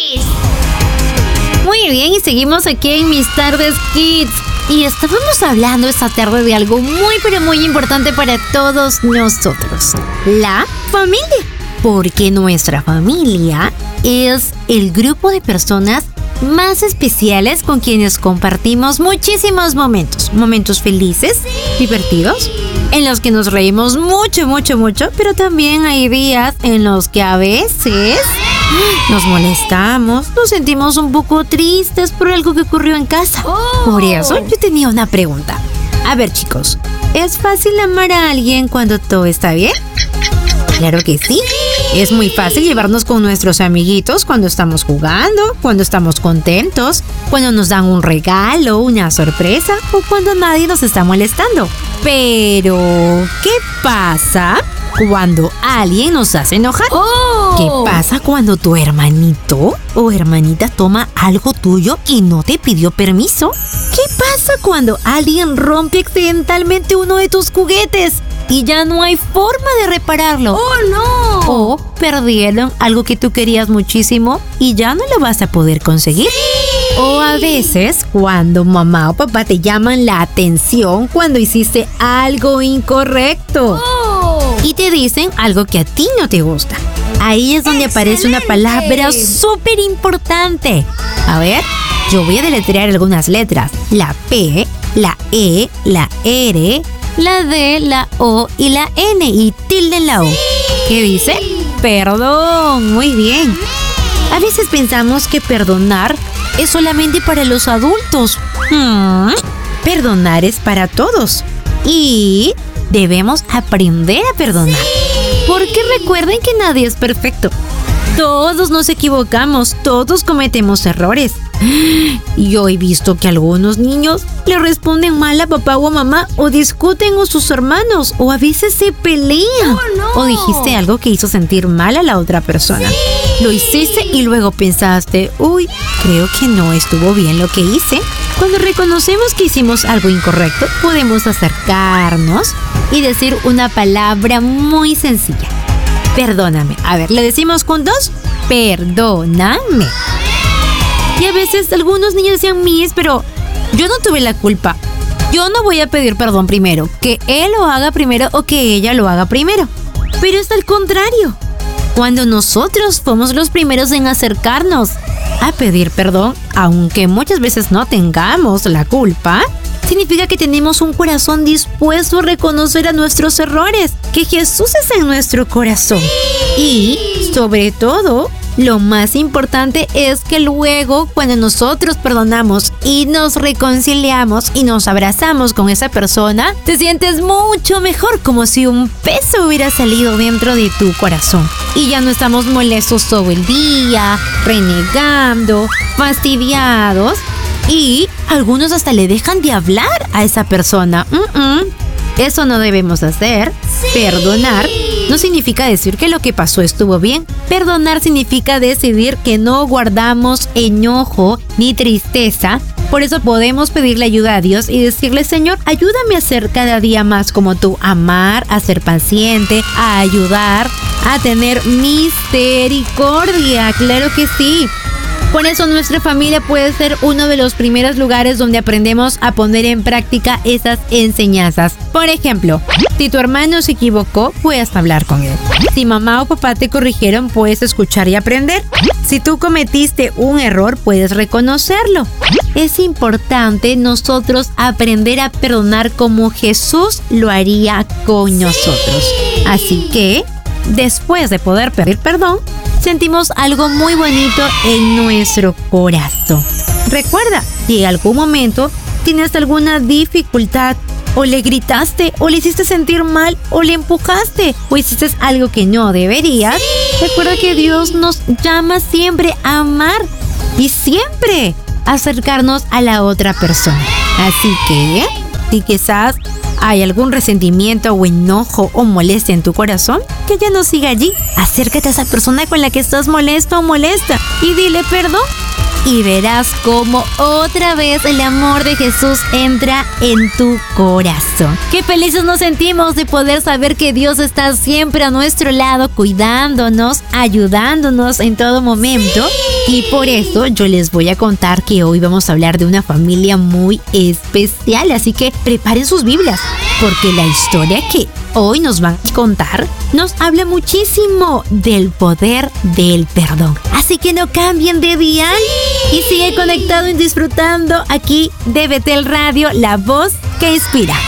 Muy bien, y seguimos aquí en Mis Tardes Kids. Y estábamos hablando esta tarde de algo muy pero muy importante para todos nosotros: la familia. Porque nuestra familia es el grupo de personas más especiales con quienes compartimos muchísimos momentos. Momentos felices, divertidos, en los que nos reímos mucho, pero también hay días en los que a veces nos molestamos, nos sentimos un poco tristes por algo que ocurrió en casa. Por eso yo tenía una pregunta. A ver, chicos, ¿es fácil amar a alguien cuando todo está bien? Claro que sí. Es muy fácil llevarnos con nuestros amiguitos cuando estamos jugando, cuando estamos contentos, cuando nos dan un regalo, una sorpresa o cuando nadie nos está molestando. Pero, ¿qué pasa cuando alguien nos hace enojar? ¿Qué pasa cuando tu hermanito o hermanita toma algo tuyo y no te pidió permiso? ¿Qué pasa cuando alguien rompe accidentalmente uno de tus juguetes y ya no hay forma de repararlo? ¡Oh, no! O perdieron algo que tú querías muchísimo y ya no lo vas a poder conseguir. O a veces cuando mamá o papá te llaman la atención cuando hiciste algo incorrecto y te dicen algo que a ti no te gusta. Ahí es donde aparece una palabra súper importante. A ver, yo voy a deletrear algunas letras: la P, la E, la R, la D, la O y la N, y tilde en la O. ¿Qué dice? Perdón. Muy bien. A veces pensamos que perdonar es solamente para los adultos. Perdonar es para todos. Y debemos aprender a perdonar. Porque recuerden que nadie es perfecto. Todos nos equivocamos, todos cometemos errores. Y yo he visto que algunos niños le responden mal a papá o a mamá, o discuten con sus hermanos, o a veces se pelean. O dijiste algo que hizo sentir mal a la otra persona. Lo hiciste y luego pensaste: uy, creo que no estuvo bien lo que hice. Cuando reconocemos que hicimos algo incorrecto, podemos acercarnos y decir una palabra muy sencilla: perdóname. A ver, ¿le decimos juntos? Perdóname. Y a veces algunos niños decían: Miss, pero yo no tuve la culpa. Yo no voy a pedir perdón primero. Que él lo haga primero o que ella lo haga primero. Pero es al contrario. Cuando nosotros fuimos los primeros en acercarnos a pedir perdón, aunque muchas veces no tengamos la culpa, significa que tenemos un corazón dispuesto a reconocer a nuestros errores, que Jesús es en nuestro corazón. Y, sobre todo, lo más importante es que luego, cuando nosotros perdonamos y nos reconciliamos y nos abrazamos con esa persona, te sientes mucho mejor, como si un peso hubiera salido dentro de tu corazón. Y ya no estamos molestos todo el día, renegando, fastidiados. Y algunos hasta le dejan de hablar a esa persona. Eso no debemos hacer. Perdonar no significa decir que lo que pasó estuvo bien. Perdonar significa decidir que no guardamos enojo ni tristeza. Por eso podemos pedirle ayuda a Dios y decirle: Señor, ayúdame a ser cada día más como tú, a amar, a ser paciente, a ayudar, a tener misericordia. Claro que sí. Por eso nuestra familia puede ser uno de los primeros lugares donde aprendemos a poner en práctica esas enseñanzas. Por ejemplo, si tu hermano se equivocó, puedes hablar con él. Si mamá o papá te corrigieron, puedes escuchar y aprender. Si tú cometiste un error, puedes reconocerlo. Es importante nosotros aprender a perdonar como Jesús lo haría con nosotros. Así que, después de poder pedir perdón, sentimos algo muy bonito en nuestro corazón. Recuerda, si en algún momento tienes alguna dificultad, o le gritaste, o le hiciste sentir mal, o le empujaste, o hiciste algo que no deberías, recuerda que Dios nos llama siempre a amar y siempre a acercarnos a la otra persona. Así que, si quizás hay algún resentimiento o enojo o molestia en tu corazón, que ya no siga allí. Acércate a esa persona con la que estás molesto o molesta y dile perdón. y verás cómo otra vez el amor de Jesús entra en tu corazón. Qué felices nos sentimos de poder saber que Dios está siempre a nuestro lado, cuidándonos, ayudándonos en todo momento. Y por eso yo les voy a contar que hoy vamos a hablar de una familia muy especial, así que preparen sus Biblias, porque la historia que hoy nos van a contar nos habla muchísimo del poder del perdón. Así que no cambien de dial y sigue conectado y disfrutando aquí de Betel Radio, la voz que inspira.